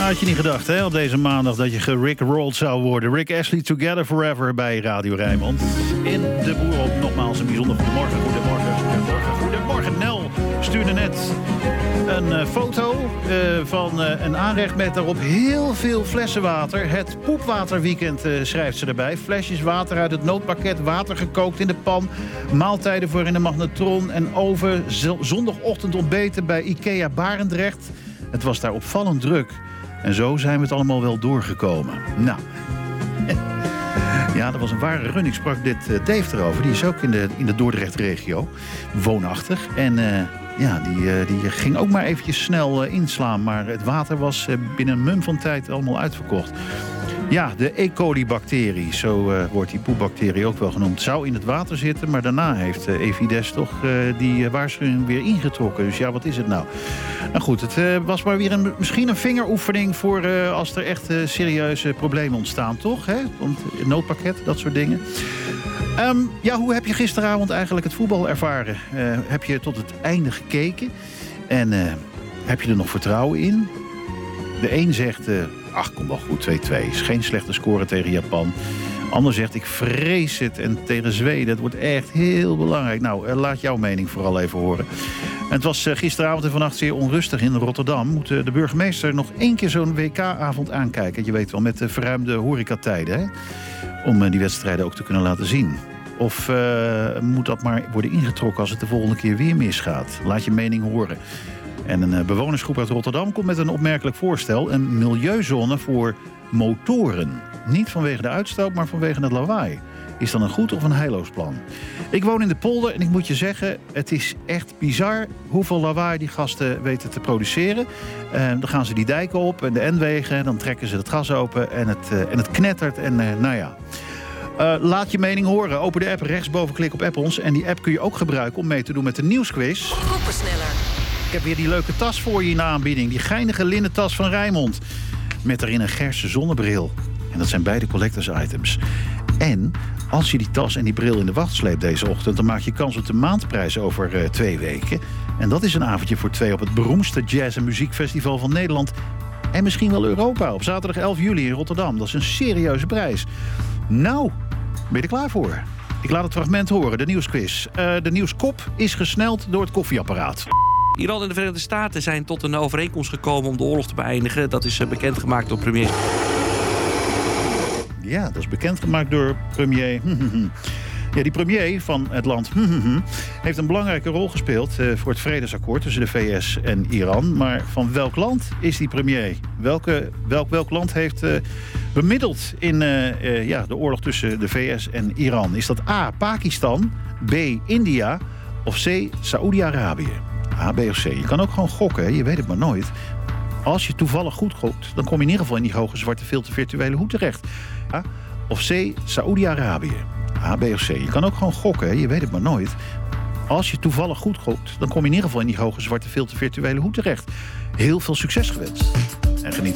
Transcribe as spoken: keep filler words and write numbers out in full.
Had je niet gedacht, hè, op deze maandag dat je gerickrolled zou worden. Rick Astley, Together Forever bij Radio Rijnmond. In de boer op nogmaals een bijzonder goedemorgen. Goedemorgen, goedemorgen, goedemorgen. Nel stuurde net een uh, foto uh, van uh, een aanrecht met daarop heel veel flessen water. Het poepwaterweekend uh, schrijft ze erbij. Flesjes water uit het noodpakket, water gekookt in de pan. Maaltijden voor in de magnetron en oven. Z- zondagochtend ontbeten bij Ikea Barendrecht. Het was daar opvallend druk. En zo zijn we het allemaal wel doorgekomen. Nou, ja, dat was een ware run. Ik sprak dit uh, Dave erover. Die is ook in de, in de Dordrecht-regio, woonachtig. En uh, ja, die, uh, die ging ook maar eventjes snel uh, inslaan. Maar het water was uh, binnen een mum van tijd allemaal uitverkocht. Ja, de E. coli-bacterie, zo uh, wordt die poepbacterie ook wel genoemd, zou in het water zitten. Maar daarna heeft uh, Evides toch uh, die uh, waarschuwing weer ingetrokken. Dus ja, wat is het nou? Nou goed, het uh, was maar weer een, misschien een vingeroefening voor uh, als er echt uh, serieuze problemen ontstaan, toch? Hè? Want het noodpakket, dat soort dingen. Um, ja, hoe heb je gisteravond eigenlijk het voetbal ervaren? Uh, heb je tot het einde gekeken? En uh, heb je er nog vertrouwen in? De een zegt, uh, ach, kom wel goed, twee-twee. Is geen slechte score tegen Japan. Ander zegt, ik vrees het. En tegen Zweden, het wordt echt heel belangrijk. Nou, uh, laat jouw mening vooral even horen. En het was uh, gisteravond en vannacht zeer onrustig in Rotterdam. Moet uh, de burgemeester nog één keer zo'n W K-avond aankijken. Je weet wel, met de verruimde horecatijden, hè? Om uh, die wedstrijden ook te kunnen laten zien. Of uh, moet dat maar worden ingetrokken als het de volgende keer weer misgaat? Laat je mening horen. En een bewonersgroep uit Rotterdam komt met een opmerkelijk voorstel. Een milieuzone voor motoren. Niet vanwege de uitstoot, maar vanwege het lawaai. Is dat een goed of een heilloos plan? Ik woon in de polder en ik moet je zeggen, het is echt bizar hoeveel lawaai die gasten weten te produceren. Uh, dan gaan ze die dijken op en de N-wegen, dan trekken ze het gas open en het, uh, en het knettert. En uh, nou ja... Uh, laat je mening horen. Open de app, rechtsboven klik op app ons. En die app kun je ook gebruiken om mee te doen met de nieuwsquiz. Koppersneller. Ik heb weer die leuke tas voor je in de aanbieding. Die geinige linnen tas van Rijnmond. Met daarin een Gerse zonnebril. En dat zijn beide collectors items. En als je die tas en die bril in de wacht sleept deze ochtend... dan maak je kans op de maandprijs over uh, twee weken. En dat is een avondje voor twee op het beroemdste jazz- en muziekfestival van Nederland. En misschien wel Europa. Op zaterdag elf juli in Rotterdam. Dat is een serieuze prijs. Nou, ben je er klaar voor? Ik laat het fragment horen, de nieuwsquiz. Uh, de nieuwskop is gesneld door het koffieapparaat. Iran en de Verenigde Staten zijn tot een overeenkomst gekomen om de oorlog te beëindigen. Dat is bekendgemaakt door premier... Ja, dat is bekendgemaakt door premier... Ja, die premier van het land heeft een belangrijke rol gespeeld uh, voor het vredesakkoord tussen de V S en Iran. Maar van welk land is die premier? Welke, welk, welk land heeft uh, bemiddeld in uh, uh, ja, de oorlog tussen de V S en Iran? Is dat A, Pakistan, B, India of C, Saoedi-Arabië? A, B of C. Je kan ook gewoon gokken, hè? Je weet het maar nooit. Als je toevallig goed gokt, dan kom je in ieder geval in die hoge zwarte filter virtuele hoed terecht. A, of C, Saoedi-Arabië. A, B of C. Je kan ook gewoon gokken, hè? Je weet het maar nooit. Als je toevallig goed gokt, dan kom je in ieder geval in die hoge zwarte filter virtuele hoed terecht. Heel veel succes gewenst. En geniet